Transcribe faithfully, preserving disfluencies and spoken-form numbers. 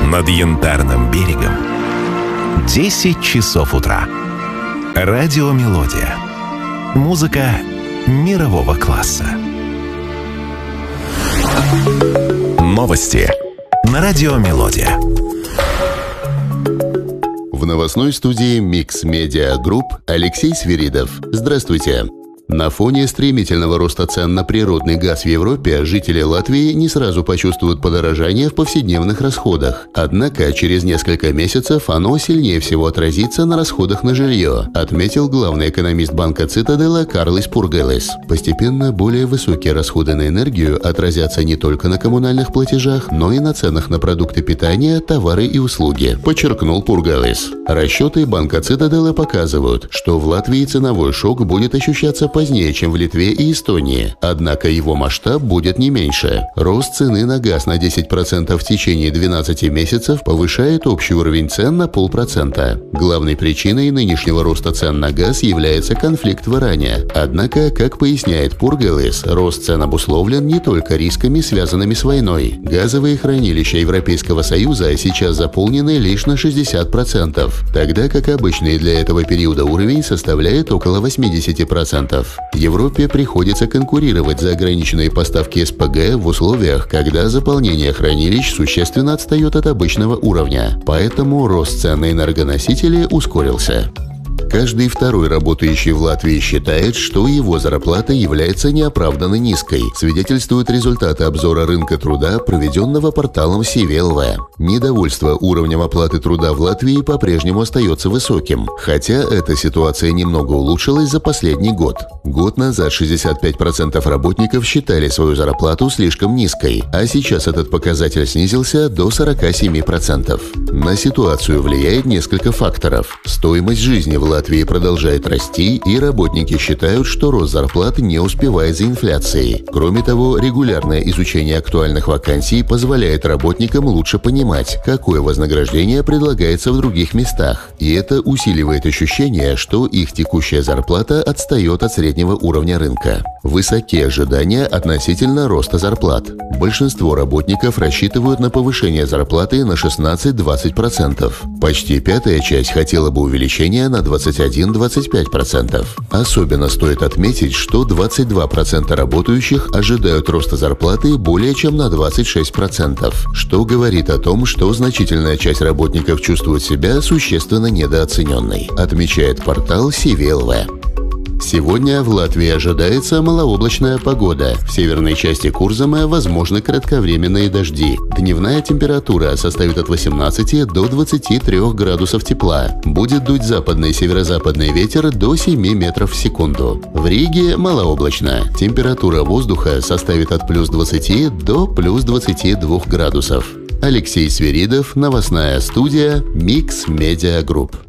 над Янтарным берегом десять часов утра. Радиомелодия. Музыка мирового класса. Новости на Радиомелодия. В новостной студии Mix Media Group Алексей Свиридов. Здравствуйте. На фоне стремительного роста цен на природный газ в Европе жители Латвии не сразу почувствуют подорожание в повседневных расходах. Однако через несколько месяцев оно сильнее всего отразится на расходах на жилье, отметил главный экономист банка Цитадела Карлис Пургалис. Постепенно более высокие расходы на энергию отразятся не только на коммунальных платежах, но и на ценах на продукты питания, товары и услуги, подчеркнул Пургалис. Расчеты банка Цитадела показывают, что в Латвии ценовой шок будет ощущаться позднее, чем в Литве и Эстонии, однако его масштаб будет не меньше. Рост цены на газ на десять процентов в течение двенадцати месяцев повышает общий уровень цен на полпроцента. Главной причиной нынешнего роста цен на газ является конфликт в Иране. Однако, как поясняет Пургалис, рост цен обусловлен не только рисками, связанными с войной. Газовые хранилища Европейского Союза сейчас заполнены лишь на шестьдесят процентов, тогда как обычный для этого периода уровень составляет около восемьдесят процентов. Европе приходится конкурировать за ограниченные поставки эс пэ гэ в условиях, когда заполнение хранилищ существенно отстает от обычного уровня. Поэтому рост цен на энергоносители ускорился. Каждый второй работающий в Латвии считает, что его зарплата является неоправданно низкой, свидетельствуют результаты обзора рынка труда, проведенного порталом си ви эл ви. Недовольство уровнем оплаты труда в Латвии по-прежнему остается высоким, хотя эта ситуация немного улучшилась за последний год. Год назад шестьдесят пять процентов работников считали свою зарплату слишком низкой, а сейчас этот показатель снизился до сорок семь процентов. На ситуацию влияет несколько факторов. Стоимость жизни в Латвии продолжает расти, и работники считают, что рост зарплат не успевает за инфляцией. Кроме того, регулярное изучение актуальных вакансий позволяет работникам лучше понимать, какое вознаграждение предлагается в других местах, и это усиливает ощущение, что их текущая зарплата отстает от среднего уровня рынка. Высоки ожидания относительно роста зарплат. Большинство работников рассчитывают на повышение зарплаты на шестнадцать-двадцать процентов. Почти пятая часть хотела бы увеличения на двадцать один - двадцать пять процентов. Особенно стоит отметить, что двадцать два процента работающих ожидают роста зарплаты более чем на двадцать шесть процентов, что говорит о том, что значительная часть работников чувствует себя существенно недооцененной, отмечает портал си ви эл ви. Сегодня в Латвии ожидается малооблачная погода. В северной части Курзама возможны кратковременные дожди. Дневная температура составит от восемнадцати до двадцати трёх градусов тепла. Будет дуть западный и северо-западный ветер до семи метров в секунду. В Риге малооблачно. Температура воздуха составит от плюс двадцати до плюс двадцати двух градусов. Алексей Свиридов, новостная студия Mix Media Group.